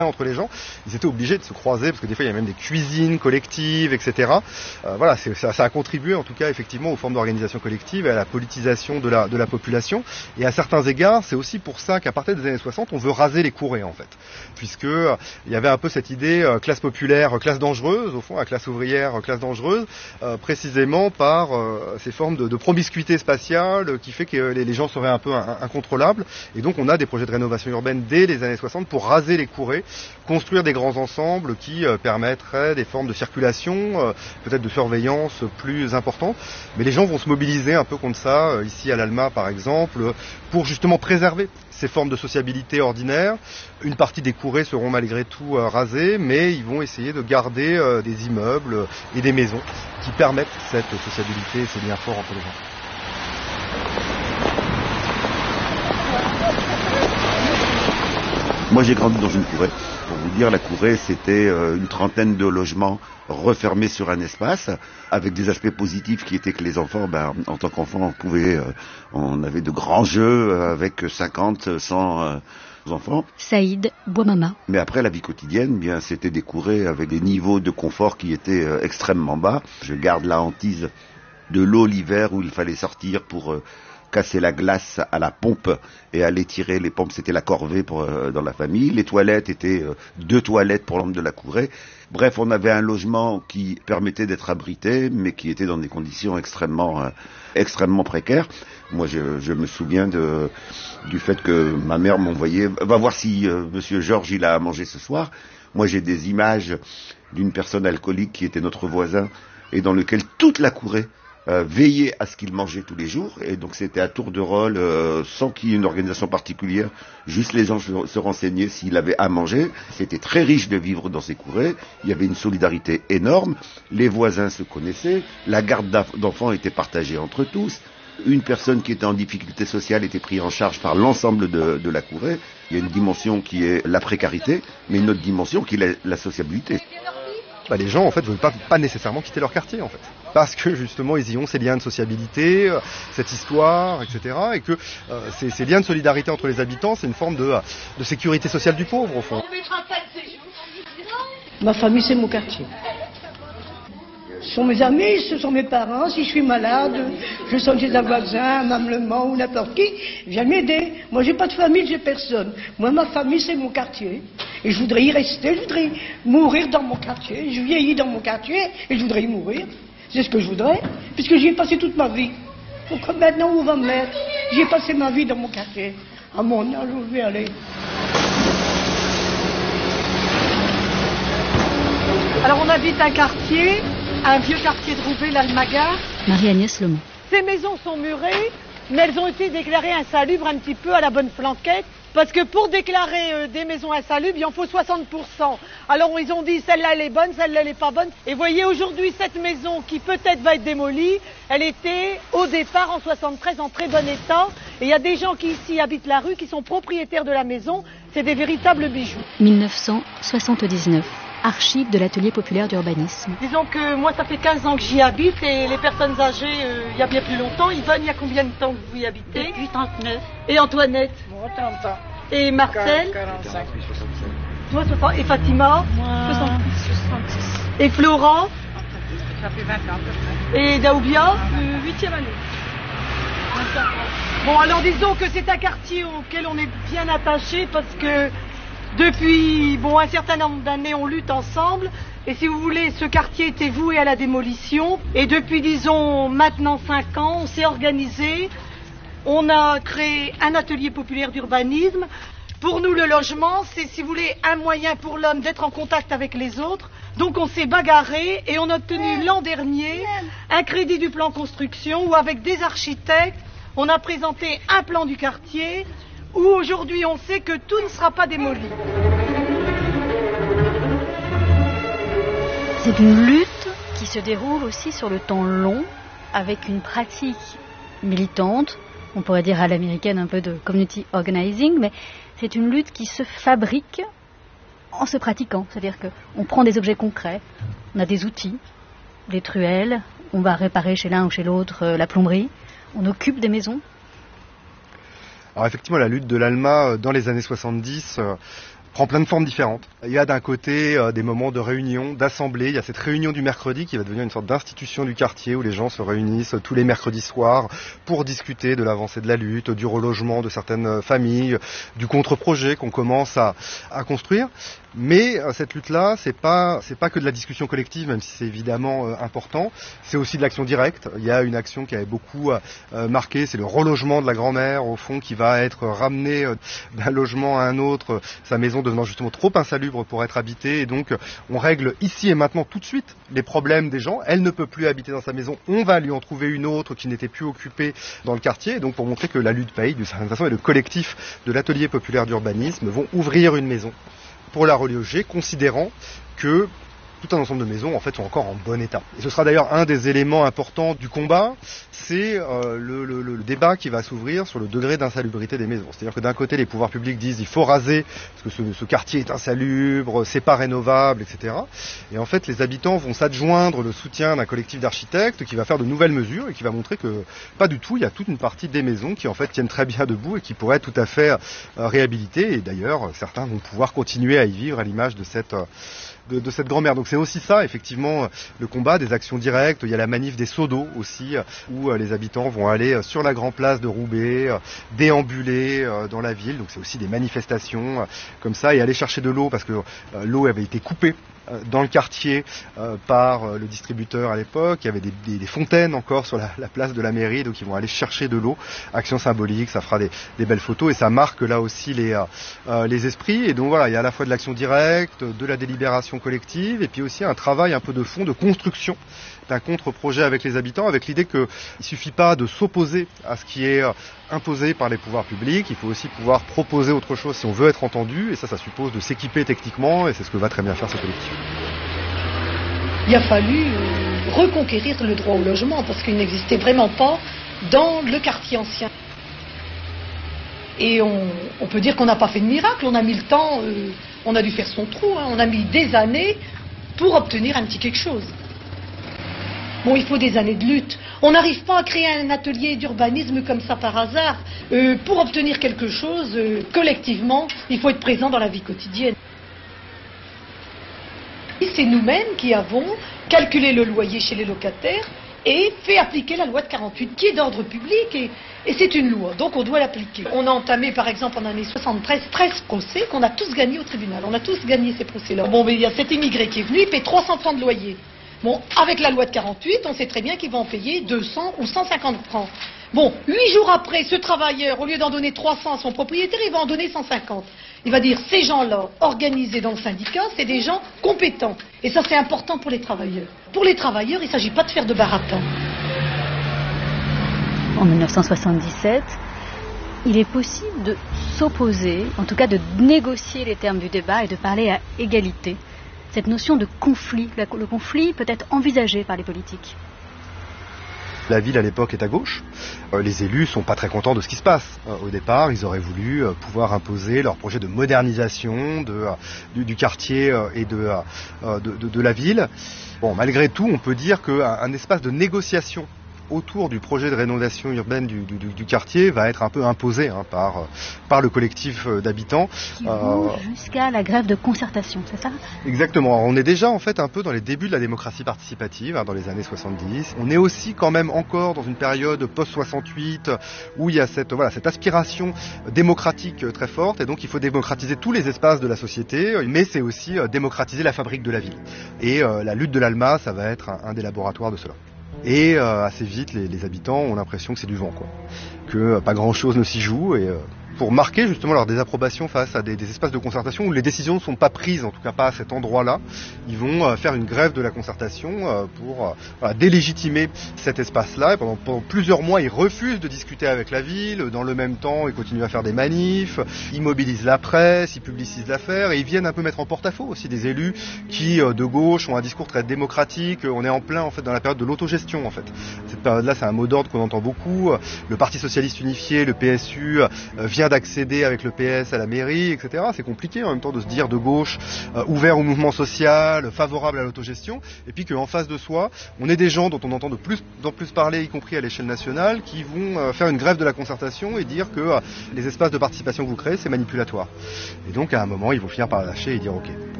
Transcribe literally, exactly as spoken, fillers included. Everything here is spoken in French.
entre les gens, ils étaient obligés de se croiser, parce que des fois il y a même des cuisines collectives, et cetera. Euh, voilà, c'est, ça, ça a contribué en tout cas effectivement aux formes d'organisation collective et à la politisation de la, de la population. Et à certains égards, c'est aussi pour ça qu'à partir des années soixante, on veut raser les courées en fait. Puisque euh, il y avait un peu cette idée euh, classe populaire, classe dangereuse, au fond, la classe ouvrière, classe dangereuse, euh, précisément par euh, ces formes de, de promiscuité spatiale euh, qui fait que les, les gens seraient un peu un, incontrôlables. Et donc on a des projets de rénovation urbaine dès les années soixante pour raser les courées, construire des grands ensembles qui euh, permettraient des formes de circulation, euh, peut-être de surveillance plus importantes. Mais les gens vont se mobiliser un peu contre ça, euh, ici à l'Alma par exemple, pour justement préserver ces formes de sociabilité ordinaires. Une partie des courées seront malgré tout euh, rasées, mais ils vont essayer de garder euh, des immeubles et des maisons qui permettent cette sociabilité et ces liens forts entre les gens. Moi j'ai grandi dans une courée. Pour vous dire, la courée c'était euh, une trentaine de logements refermés sur un espace, avec des aspects positifs qui étaient que les enfants, ben, en tant qu'enfants, on pouvait, euh, on avait de grands jeux avec cinquante, cent euh, enfants. Saïd Bouamama. Mais après la vie quotidienne, bien c'était des courées avec des niveaux de confort qui étaient euh, extrêmement bas. Je garde la hantise de l'eau l'hiver où il fallait sortir pour euh, casser la glace à la pompe et aller tirer les pompes, c'était la corvée pour, euh, dans la famille. Les toilettes étaient euh, deux toilettes pour l'homme de la courée. Bref, on avait un logement qui permettait d'être abrité, mais qui était dans des conditions extrêmement, euh, extrêmement précaires. Moi, je, je me souviens de, du fait que ma mère m'envoyait, va voir si euh, Monsieur Georges il a à manger ce soir. Moi, j'ai des images d'une personne alcoolique qui était notre voisin et dans lequel toute la courée Euh, veiller à ce qu'il mangeait tous les jours, et donc c'était à tour de rôle, euh, sans qu'il y ait une organisation particulière, juste les gens se, se renseignaient s'il avait à manger. C'était très riche de vivre dans ces courées, il y avait une solidarité énorme, les voisins se connaissaient, la garde d'enfants était partagée entre tous, une personne qui était en difficulté sociale était prise en charge par l'ensemble de, de la courée. Il y a une dimension qui est la précarité, mais une autre dimension qui est la, la sociabilité. Bah, les gens en fait veulent pas, pas nécessairement quitter leur quartier en fait, parce que justement ils y ont ces liens de sociabilité, euh, cette histoire, et cetera. Et que euh, ces, ces liens de solidarité entre les habitants, c'est une forme de, de sécurité sociale du pauvre au fond. Ma famille c'est mon quartier. Ce sont mes amis, ce sont mes parents. Si je suis malade, je sens chez un voisin, un maman ou n'importe qui, vient m'aider. Moi, j'ai pas de famille, j'ai personne. Moi, ma famille, c'est mon quartier. Et je voudrais y rester, je voudrais mourir dans mon quartier. Je vieillis dans mon quartier et je voudrais y mourir. C'est ce que je voudrais, puisque j'y ai passé toute ma vie. Donc maintenant, où on va me mettre? J'ai passé ma vie dans mon quartier. À mon âge, où je vais aller. Alors, on habite un quartier... un vieux quartier de Roubaix, l'Almagar. Marie-Agnès Lemont. Ces maisons sont murées, mais elles ont été déclarées insalubres un petit peu à la bonne flanquette. Parce que pour déclarer euh, des maisons insalubres, il en faut soixante pour cent. Alors ils ont dit celle-là elle est bonne, celle-là elle n'est pas bonne. Et voyez aujourd'hui cette maison qui peut-être va être démolie, elle était au départ en soixante-treize en très bon état. Et il y a des gens qui ici habitent la rue, qui sont propriétaires de la maison. C'est des véritables bijoux. mille neuf cent soixante-dix-neuf. Archives de l'atelier populaire d'urbanisme. Disons que moi ça fait quinze ans que j'y habite et les personnes âgées, euh, il y a bien plus longtemps. Yvonne, il y a combien de temps que vous y habitez? Depuis trente-neuf. Et Antoinette? Moi trente ans. Et Marcel? quarante-cinq. Toi, soixante. Et Fatima? Moi soixante-six. Et Florent? Ça fait vingt ans à peu près. Et Daoubia? Huitième année. Bon, alors disons que c'est un quartier auquel on est bien attaché parce que depuis bon, un certain nombre d'années, on lutte ensemble. Et si vous voulez, ce quartier était voué à la démolition. Et depuis, disons, maintenant cinq ans, on s'est organisé. On a créé un atelier populaire d'urbanisme. Pour nous, le logement, c'est, si vous voulez, un moyen pour l'homme d'être en contact avec les autres. Donc on s'est bagarré et on a obtenu l'an dernier un crédit du plan construction où, avec des architectes, on a présenté un plan du quartier où aujourd'hui on sait que tout ne sera pas démoli. C'est une lutte qui se déroule aussi sur le temps long, avec une pratique militante, on pourrait dire à l'américaine un peu de community organizing, mais c'est une lutte qui se fabrique en se pratiquant. C'est-à-dire qu'on prend des objets concrets, on a des outils, des truelles, on va réparer chez l'un ou chez l'autre la plomberie, on occupe des maisons. Alors effectivement, la lutte de l'Alma dans les années soixante-dix, prend plein de formes différentes. Il y a d'un côté euh, des moments de réunion, d'assemblée. Il y a cette réunion du mercredi qui va devenir une sorte d'institution du quartier où les gens se réunissent tous les mercredis soirs pour discuter de l'avancée de la lutte, du relogement de certaines familles, du contre-projet qu'on commence à, à construire. Mais euh, cette lutte-là, c'est pas c'est pas que de la discussion collective, même si c'est évidemment euh, important. C'est aussi de l'action directe. Il y a une action qui avait beaucoup euh, marqué, c'est le relogement de la grand-mère, au fond, qui va être ramenée euh, d'un logement à un autre, euh, sa maison devenant justement trop insalubre pour être habitée. Et donc, on règle ici et maintenant tout de suite les problèmes des gens. Elle ne peut plus habiter dans sa maison. On va lui en trouver une autre qui n'était plus occupée dans le quartier. Et donc, pour montrer que la lutte paye, d'une certaine façon, et le collectif de l'atelier populaire d'urbanisme vont ouvrir une maison pour la reloger, considérant que tout un ensemble de maisons en fait sont encore en bon état. Et ce sera d'ailleurs un des éléments importants du combat, c'est euh, le, le, le débat qui va s'ouvrir sur le degré d'insalubrité des maisons. C'est-à-dire que d'un côté les pouvoirs publics disent il faut raser parce que ce, ce quartier est insalubre, c'est pas rénovable, et cetera. Et en fait les habitants vont s'adjoindre le soutien d'un collectif d'architectes qui va faire de nouvelles mesures et qui va montrer que pas du tout, il y a toute une partie des maisons qui en fait tiennent très bien debout et qui pourraient être tout à fait euh, réhabilitées. Et d'ailleurs certains vont pouvoir continuer à y vivre à l'image de cette euh, De, de cette grand-mère. Donc c'est aussi ça, effectivement, le combat des actions directes. Il y a la manif des seaux d'eau aussi, où les habitants vont aller sur la grande place de Roubaix, déambuler dans la ville. Donc c'est aussi des manifestations comme ça, et aller chercher de l'eau, parce que l'eau avait été coupée dans le quartier euh, par euh, le distributeur à l'époque. Il y avait des, des, des fontaines encore sur la, la place de la mairie, donc ils vont aller chercher de l'eau. Action symbolique, ça fera des, des belles photos et ça marque là aussi les, euh, les esprits. Et donc voilà, il y a à la fois de l'action directe, de la délibération collective et puis aussi un travail un peu de fond, de construction d'un contre-projet avec les habitants, avec l'idée qu'il ne suffit pas de s'opposer à ce qui est imposé par les pouvoirs publics, il faut aussi pouvoir proposer autre chose si on veut être entendu, et ça, ça suppose de s'équiper techniquement, et c'est ce que va très bien faire ce collectif. Il a fallu euh, reconquérir le droit au logement, parce qu'il n'existait vraiment pas dans le quartier ancien. Et on, on peut dire qu'on n'a pas fait de miracle, on a mis le temps, euh, on a dû faire son trou, hein, on a mis des années pour obtenir un petit quelque chose. Bon, il faut des années de lutte. On n'arrive pas à créer un atelier d'urbanisme comme ça par hasard. Euh, pour obtenir quelque chose, euh, collectivement, il faut être présent dans la vie quotidienne. C'est nous-mêmes qui avons calculé le loyer chez les locataires et fait appliquer la loi de quarante-huit, qui est d'ordre public, et, et c'est une loi, donc on doit l'appliquer. On a entamé, par exemple, en année soixante-treize, treize procès qu'on a tous gagnés au tribunal. On a tous gagné ces procès-là. Bon, mais il y a cet immigré qui est venu, il paie trois cents francs de loyer. Bon, avec la loi de quarante-huit, on sait très bien qu'il va en payer deux cents ou cent cinquante francs. Bon, huit jours après, ce travailleur, au lieu d'en donner trois cents à son propriétaire, il va en donner cent cinquante. Il va dire, ces gens-là, organisés dans le syndicat, c'est des gens compétents. Et ça, c'est important pour les travailleurs. Pour les travailleurs, il ne s'agit pas de faire de baratin. En mille neuf cent soixante-dix-sept, il est possible de s'opposer, en tout cas de négocier les termes du débat et de parler à égalité. Cette notion de conflit, le conflit peut être envisagé par les politiques. La ville à l'époque est à gauche. Euh, les élus sont pas très contents de ce qui se passe. Euh, au départ, ils auraient voulu euh, pouvoir imposer leur projet de modernisation de, euh, du, du quartier euh, et de, euh, de, de, de la ville. Bon, malgré tout, on peut dire qu'un un espace de négociation autour du projet de rénovation urbaine du, du, du quartier va être un peu imposé hein, par, par le collectif d'habitants. Qui euh, jusqu'à la grève de concertation, c'est ça ? Exactement. On est déjà en fait un peu dans les débuts de la démocratie participative, hein, dans les années soixante-dix. On est aussi quand même encore dans une période post-soixante-huit où il y a cette, voilà, cette aspiration démocratique très forte, et donc il faut démocratiser tous les espaces de la société, mais c'est aussi euh, démocratiser la fabrique de la ville. Et euh, la lutte de l'ALMA, ça va être un, un des laboratoires de cela. Et euh, assez vite, les, les habitants ont l'impression que c'est du vent, quoi. Que euh, pas grand-chose ne s'y joue. Et euh, pour marquer justement leur désapprobation face à des, des espaces de concertation où les décisions ne sont pas prises, en tout cas pas à cet endroit-là, ils vont euh, faire une grève de la concertation euh, pour euh, voilà, délégitimer cet espace-là. Et pendant, pendant plusieurs mois, ils refusent de discuter avec la ville. Dans le même temps, ils continuent à faire des manifs, ils mobilisent la presse, ils publicisent l'affaire, et ils viennent un peu mettre en porte-à-faux aussi des élus qui, euh, de gauche, ont un discours très démocratique. On est en plein en fait dans la période de l'autogestion en fait. Cette période-là, c'est un mot d'ordre qu'on entend beaucoup. Le Parti socialiste unifié, le P S U, euh, vient d'accéder avec le P S à la mairie, et cetera. C'est compliqué en même temps de se dire de gauche, euh, ouvert au mouvement social, favorable à l'autogestion, et puis qu'en face de soi, on ait des gens dont on entend de plus en plus parler, y compris à l'échelle nationale, qui vont euh, faire une grève de la concertation et dire que euh, les espaces de participation que vous créez, c'est manipulatoire. Et donc à un moment, ils vont finir par lâcher et dire ok.